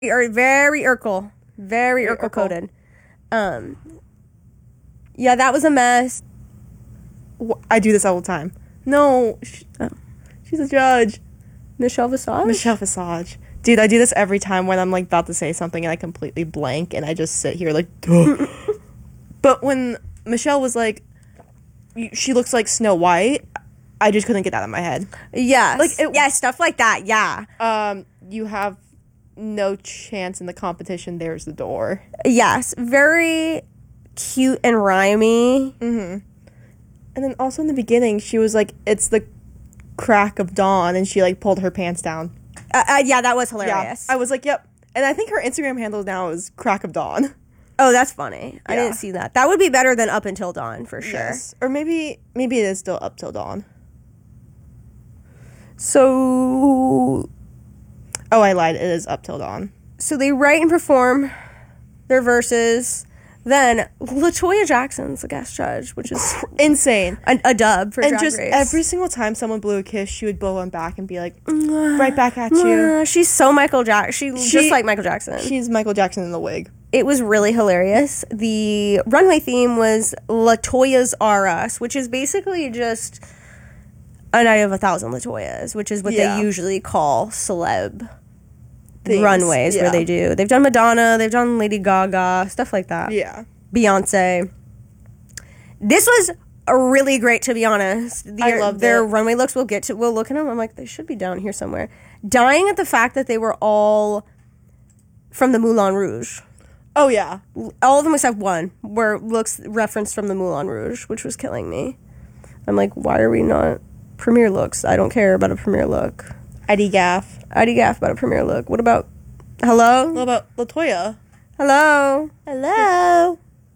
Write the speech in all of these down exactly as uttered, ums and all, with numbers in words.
Or very Urkel. Very, Very Urkel Urkel. coded. Um, yeah, that was a mess. Wh- I do this all the time. No, sh- Oh. she's a judge. Michelle Visage? Michelle Visage. Dude, I do this every time when I'm like about to say something and I completely blank and I just sit here like, duh. But when Michelle was like, y- she looks like Snow White, I just couldn't get that out of my head. Yes. Like, it- yeah, stuff like that, yeah. Um, you have no chance in the competition. There's the door. Yes, very cute and rhymey. Mm-hmm. And then also in the beginning, she was like, it's the crack of dawn, and she like pulled her pants down. Uh, uh, yeah, that was hilarious. Yeah, I was like, yep. And I think her Instagram handle now is crack of dawn. Oh, that's funny. I Yeah. didn't see that. That would be better than Up Until Dawn, for sure. Yes. Or maybe maybe it is still up till dawn. So, Oh, I lied. It is up till dawn. so they write and perform their verses. Then LaToya Jackson's the guest judge, which is Insane. a, a dub for And Drag just Race. every single time someone blew a kiss, she would blow one back and be like, right back at you. Uh, she's so Michael Jackson. She, She- just like Michael Jackson. She's Michael Jackson in the wig. It was really hilarious. The runway theme was LaToya's R Us, which is basically just a night of a thousand LaToyas, which is what Yeah. they usually call celeb Things. runways Yeah. where they do. They've done Madonna, they've done Lady Gaga, stuff like that. Yeah. Beyonce. This was a really great, to be honest. The, I loved their it. runway looks. We'll get to. We'll look at them. I'm like, they should be down here somewhere. Dying at the fact that they were all from the Moulin Rouge. Oh, yeah. All of them except one were looks referenced from the Moulin Rouge, which was killing me. I'm like, why are we not premiere looks? I don't care about a premiere look. Eddie Gaff. I'd gaff about a premiere look. What about hello? What about LaToya? Hello? Hello?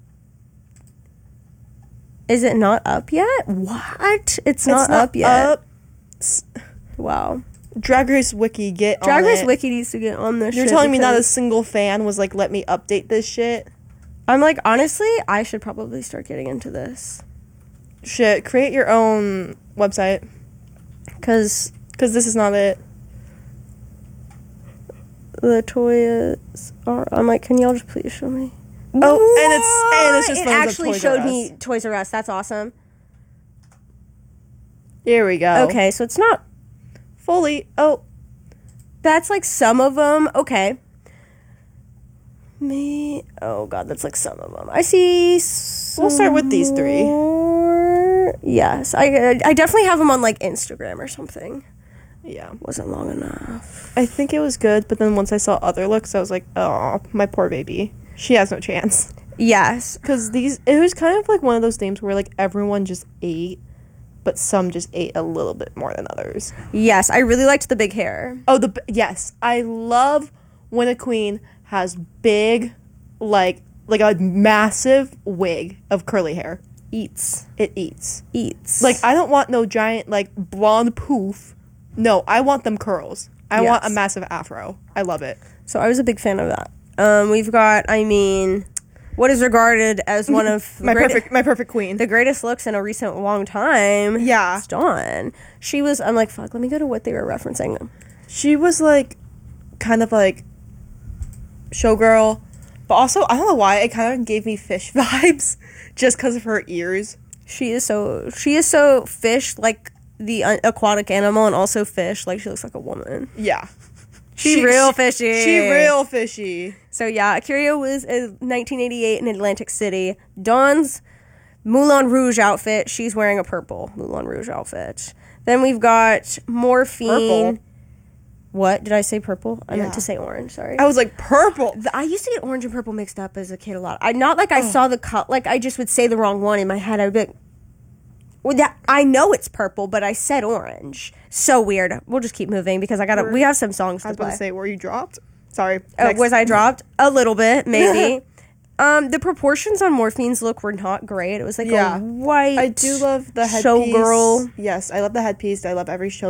Is it not up yet? What? It's not, It's not up yet. up. Wow. Drag Race Wiki, get Drag on Race it. Wiki needs to get on this You're shit telling me not a because single fan was like, let me update this shit? I'm like, honestly, I should probably start getting into this. Shit, create your own website. Because Because this is not it. the toys are... I'm like, can y'all just please show me? Oh, and it's and it's just It photos of actually Toys showed R Us. me Toys R Us. That's awesome. Here we go. Okay, so it's not... Fully. Oh, That's like some of them. Okay. Me. Oh god, that's like some of them. I see. We'll start with these three. more. Yes, I I definitely have them on like Instagram or something. yeah. Wasn't long enough. I think it was good, but then once I saw other looks, I was like, oh, my poor baby. She has no chance. Yes. Because these, it was kind of like one of those things where like everyone just ate, but some just ate a little bit more than others. Yes, I really liked the big hair. Oh, the yes, I love when a queen has big, like like a massive wig of curly hair. Eats. It eats. Eats. Like I don't want no giant like blonde poof. No, I want them curls. I want a Yes. massive afro. I love it. So I was a big fan of that. Um, we've got, I mean, what is regarded as one of the My great- perfect my perfect queen. the greatest looks in a recent long time. Yeah. It's Dawn. She was, I'm like, fuck, let me go to what they were referencing. She was like kind of like showgirl, but also I don't know why it kind of gave me fish vibes just because of her ears. She is so, she is so fish, like the uh, aquatic animal, and also fish, like she looks like a woman. Yeah. She, real fishy. She real fishy. So yeah, Curio was in nineteen eighty-eight in Atlantic City. Dawn's Moulin Rouge outfit, she's wearing a purple Moulin Rouge outfit. Then we've got Morphine. Purple? What? Did I say purple? I Yeah. meant to say orange, sorry. I was like, purple. The- I used to get orange and purple mixed up as a kid a lot. I not like I saw the cut, like I just would say the wrong one in my head. I'd be like, well, that, I know it's purple, but I said orange. So weird. We'll just keep moving because I gotta. We're- we have some songs I to was about play. to say, were you dropped? Sorry. Uh, Next. was I dropped? A little bit, maybe. um, the proportions on Morphine's look were not great. It was like Yeah. a white. I do love the headpiece. showgirl. Yes, I love the headpiece. I love every show